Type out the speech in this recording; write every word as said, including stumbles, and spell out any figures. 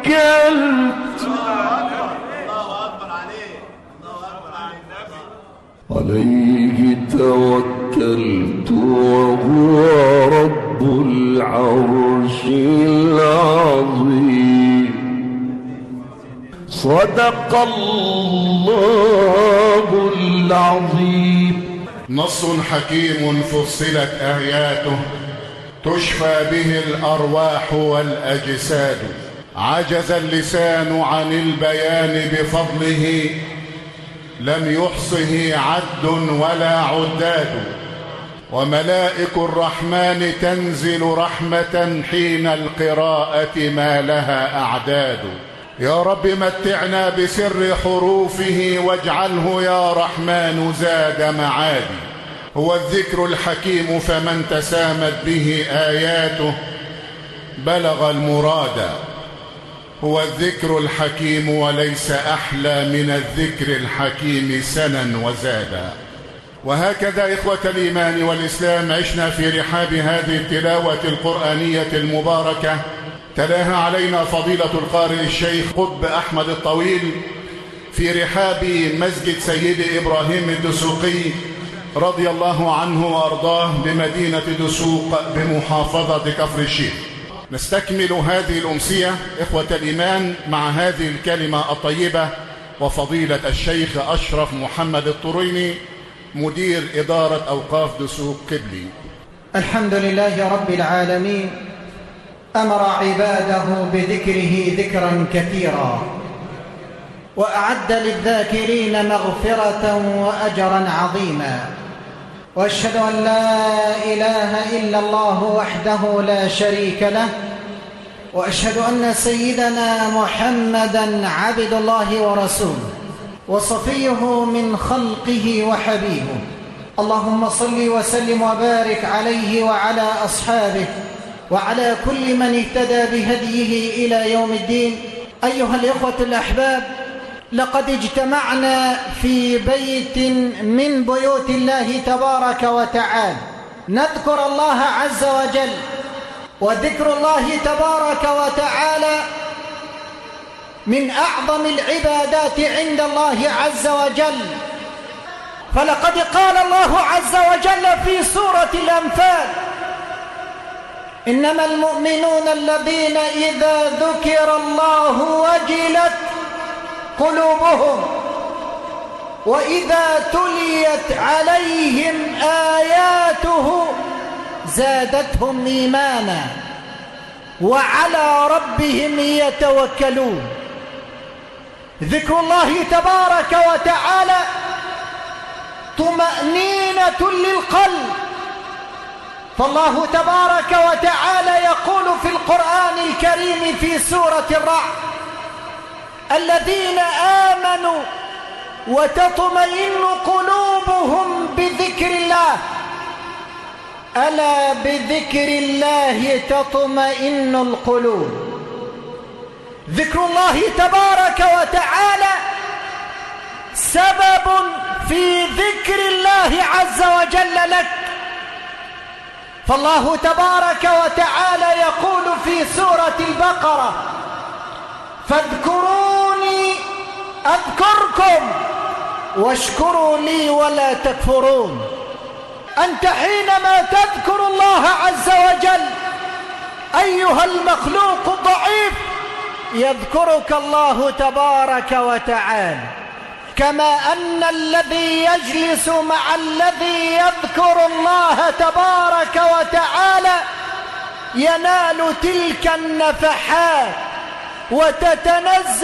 عليه توكلت وهو رب العرش العظيم. صدق الله العظيم. نص حكيم فصلت آياته تشفى به الأرواح والأجساد. عجز اللسان عن البيان بفضله، لم يحصه عد ولا عداد. وملائك الرحمن تنزل رحمة حين القراءة ما لها أعداد. يا رب متعنا بسر حروفه واجعله يا رحمن زاد معادي. هو الذكر الحكيم فمن تسامت به آياته بلغ المراد. هو الذكر الحكيم وليس أحلى من الذكر الحكيم سنا وزادا. وهكذا إخوة الإيمان والإسلام عشنا في رحاب هذه التلاوة القرآنية المباركة. تلاها علينا فضيلة القارئ الشيخ قطب أحمد الطويل في رحاب مسجد سيدي إبراهيم الدسوقي رضي الله عنه وأرضاه بمدينة دسوق بمحافظة كفر الشيخ. نستكمل هذه الأمسية إخوة الإيمان مع هذه الكلمة الطيبة وفضيلة الشيخ أشرف محمد الطريني مدير إدارة أوقاف دسوق قبلي. الحمد لله رب العالمين، أمر عباده بذكره ذكرا كثيرا، وأعد للذاكرين مغفرة وأجرا عظيما. وأشهد أن لا إله إلا الله وحده لا شريك له، وأشهد أن سيدنا محمدًا عبد الله ورسوله وصفيه من خلقه وحبيبه. اللهم صل وسلم وبارك عليه وعلى أصحابه وعلى كل من اهتدى بهديه إلى يوم الدين. أيها الإخوة الأحباب، لقد اجتمعنا في بيت من بيوت الله تبارك وتعالى نذكر الله عز وجل. وذكر الله تبارك وتعالى من أعظم العبادات عند الله عز وجل. فلقد قال الله عز وجل في سورة الأنفال: إنما المؤمنون الذين إذا ذكر الله وجلت قلوبهم وإذا تليت عليهم آياته زادتهم إيمانا وعلى ربهم يتوكلون. ذكر الله تبارك وتعالى طمأنينة للقلب. فالله تبارك وتعالى يقول في القرآن الكريم في سورة الرعد: الذين آمنوا وتطمئن قلوبهم بذكر الله، ألا بذكر الله تطمئن القلوب. ذكر الله تبارك وتعالى سبب في ذكر الله عز وجل لك. فالله تبارك وتعالى يقول في سورة البقرة: فاذكروني أذكركم واشكروا لي ولا تكفرون. أنت حينما تذكر الله عز وجل أيها المخلوق الضعيف يذكرك الله تبارك وتعالى، كما أن الذي يجلس مع الذي يذكر الله تبارك وتعالى ينال تلك النفحات وتتنزل